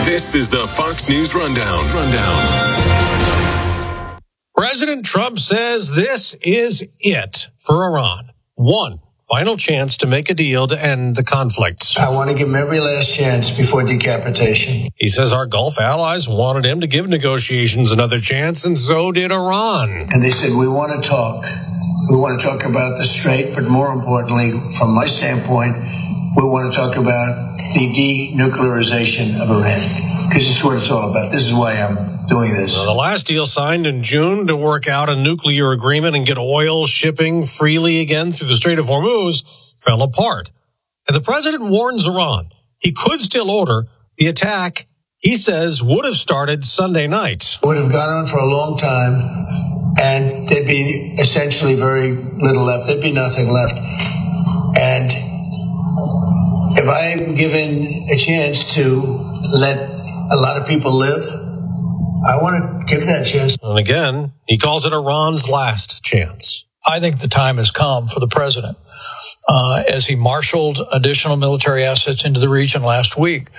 This is the Fox News Rundown. President Trump says this is it for Iran. One final chance to make a deal to end the conflict. I want to give him every last chance before decapitation. He says our Gulf allies wanted him to give negotiations another chance, and so did Iran. And they said, we want to talk. We want to talk about the strait, but more importantly, from my standpoint, we want to talk about the denuclearization of Iran, because it's what it's all about. This is why I'm doing this. The last deal signed in June to work out a nuclear agreement and get oil shipping freely again through the Strait of Hormuz fell apart. And the president warns Iran he could still order the attack he says would have started Sunday night. Would have gone on for a long time, and there'd be essentially very little left. There'd be nothing left. And if I'm given a chance to let a lot of people live, I want to give that chance. And again, he calls it Iran's last chance. I think the time has come for the president, as he marshaled additional military assets into the region last week,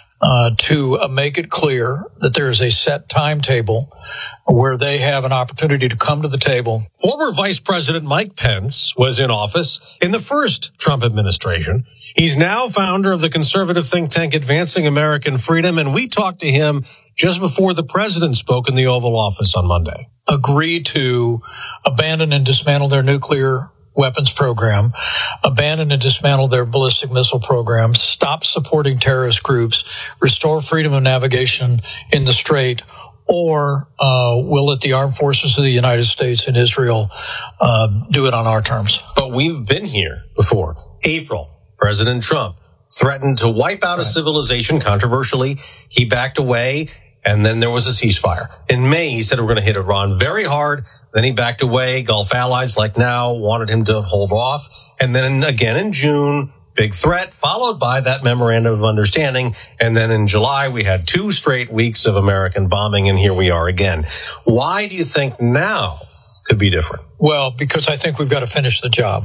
to make it clear that there is a set timetable where they have an opportunity to come to the table. Former Vice President Mike Pence was in office in the first Trump administration. He's now founder of the conservative think tank Advancing American Freedom, and we talked to him just before the president spoke in the Oval Office on Monday. Agree to abandon and dismantle their nuclear weapons program, abandon and dismantle their ballistic missile program, stop supporting terrorist groups, restore freedom of navigation in the Strait, or we'll let the armed forces of the United States and Israel do it on our terms. But we've been here before. April, President Trump threatened to wipe out a civilization. Controversially, he backed away, and then there was a ceasefire. In May, he said we're going to hit Iran very hard. Then he backed away. Gulf allies, like now, wanted him to hold off. And then again in June, big threat, followed by that memorandum of understanding. And then in July, we had 2 straight weeks of American bombing, and here we are again. Why do you think now could be different? Well, because I think we've got to finish the job.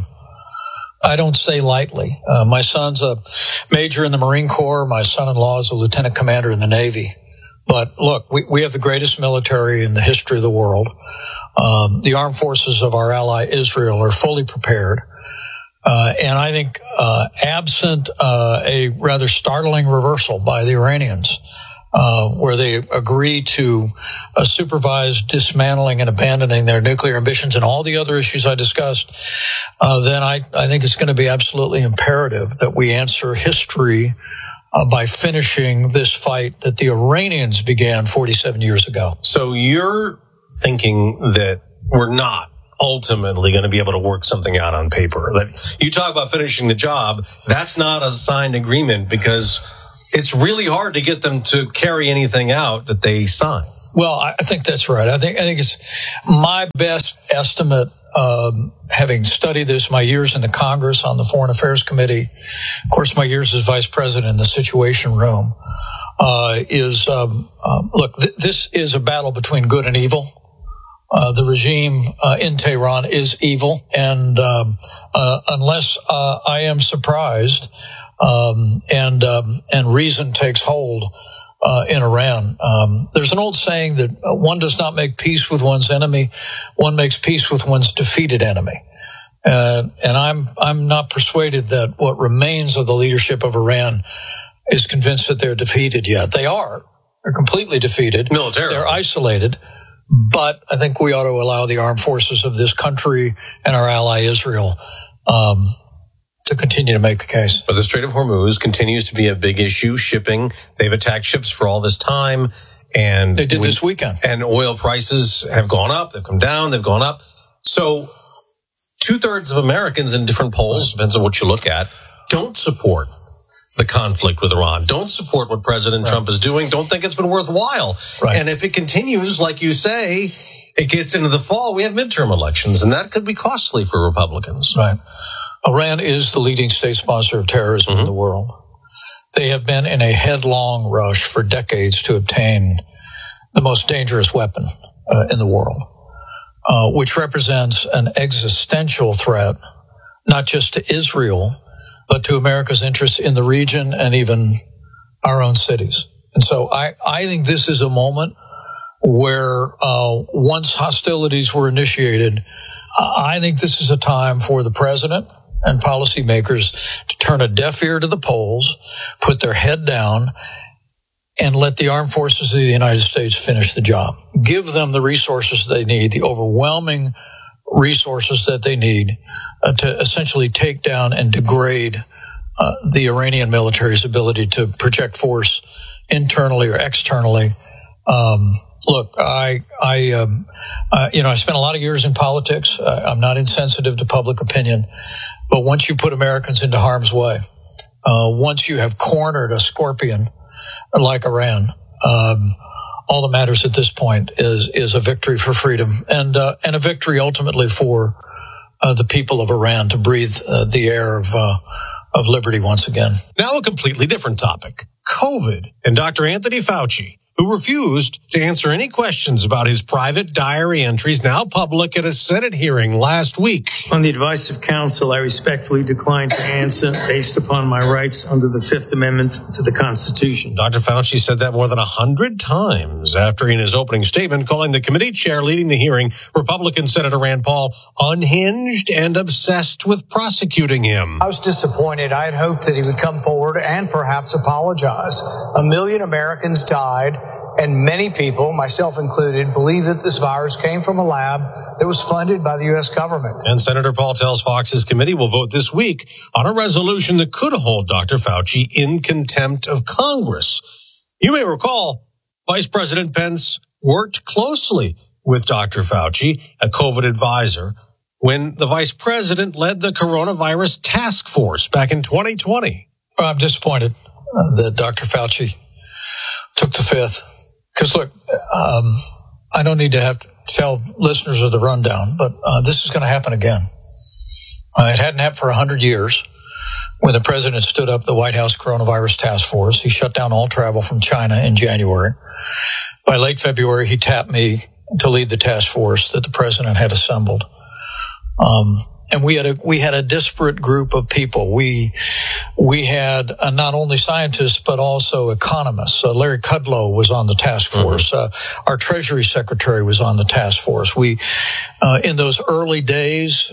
I don't say lightly. My son's a major in the Marine Corps. My son-in-law is a lieutenant commander in the Navy. But look, we have the greatest military in the history of the world. The armed forces of our ally Israel are fully prepared. And I think, absent a rather startling reversal by the Iranians, where they agree to supervise dismantling and abandoning their nuclear ambitions and all the other issues I discussed, then I think it's going to be absolutely imperative that we answer history by finishing this fight that the Iranians began 47 years ago. So you're thinking that we're not ultimately going to be able to work something out on paper. That you talk about finishing the job, that's not a signed agreement, because it's really hard to get them to carry anything out that they sign. Well, I think that's right. I think it's my best estimate, having studied this, my years in the Congress on the Foreign Affairs Committee, of course, my years as Vice President in the Situation Room, look, this is a battle between good and evil. The regime in Tehran is evil, and unless I am surprised and reason takes hold in Iran, there's an old saying that one does not make peace with one's enemy, one makes peace with one's defeated enemy. And I'm not persuaded that what remains of the leadership of Iran is convinced that they're defeated yet. They are. They're completely defeated. Militarily. They're isolated. But I think we ought to allow the armed forces of this country and our ally Israel to continue to make the case. But the Strait of Hormuz continues to be a big issue. Shipping, they've attacked ships for all this time. And they did this weekend. And oil prices have gone up. They've come down. They've gone up. So 2/3 of Americans in different polls, depends on what you look at, don't support the conflict with Iran, don't support what President Trump is doing, don't think it's been worthwhile. Right. And if it continues, like you say, it gets into the fall, we have midterm elections, and that could be costly for Republicans. Right. Iran is the leading state sponsor of terrorism in the world. They have been in a headlong rush for decades to obtain the most dangerous weapon in the world, which represents an existential threat, not just to Israel, but to America's interests in the region and even our own cities. And so I think this is a moment where once hostilities were initiated, I think this is a time for the president and policymakers to turn a deaf ear to the polls, put their head down, and let the armed forces of the United States finish the job. Give them the resources they need, the overwhelming resources that they need to essentially take down and degrade the Iranian military's ability to project force internally or externally. Look, I spent a lot of years in politics. I'm not insensitive to public opinion, but once you put Americans into harm's way, once you have cornered a scorpion like Iran, all that matters at this point is a victory for freedom and a victory ultimately for the people of Iran to breathe the air of liberty once again. Now a completely different topic, COVID, and Dr. Anthony Fauci, who refused to answer any questions about his private diary entries now public at a Senate hearing last week. On the advice of counsel, I respectfully decline to answer based upon my rights under the Fifth Amendment to the Constitution. Dr. Fauci said that more than 100 times after in his opening statement calling the committee chair leading the hearing, Republican Senator Rand Paul, unhinged and obsessed with prosecuting him. I was disappointed. I had hoped that he would come forward and perhaps apologize. 1 million Americans died. And many people, myself included, believe that this virus came from a lab that was funded by the U.S. government. And Senator Paul tells Fox his committee will vote this week on a resolution that could hold Dr. Fauci in contempt of Congress. You may recall Vice President Pence worked closely with Dr. Fauci, a COVID advisor, when the vice president led the coronavirus task force back in 2020. Well, I'm disappointed that Dr. Fauci took the fifth. Because, look, I don't need to have to tell listeners of the rundown, but this is going to happen again. It hadn't happened for 100 years when the president stood up the White House Coronavirus Task Force. He shut down all travel from China in January. By late February, he tapped me to lead the task force that the president had assembled. And we had a disparate group of people. We had not only scientists, but also economists. Larry Kudlow was on the task force. Our Treasury Secretary was on the task force. In those early days,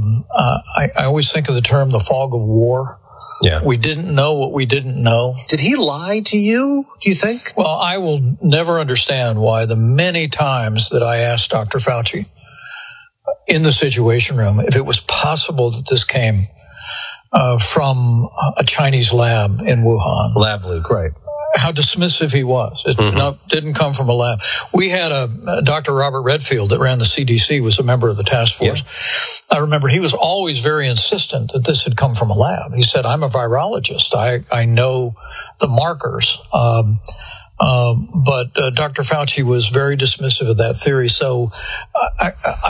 I always think of the term the fog of war. Yeah. We didn't know what we didn't know. Did he lie to you, do you think? Well, I will never understand why the many times that I asked Dr. Fauci in the Situation Room if it was possible that this came from a Chinese lab in Wuhan. Lab leak, right. How dismissive he was. It didn't come from a lab. We had a Dr. Robert Redfield that ran the CDC, was a member of the task force. Yeah. I remember he was always very insistent that this had come from a lab. He said, I'm a virologist. I know the markers. But Dr. Fauci was very dismissive of that theory. So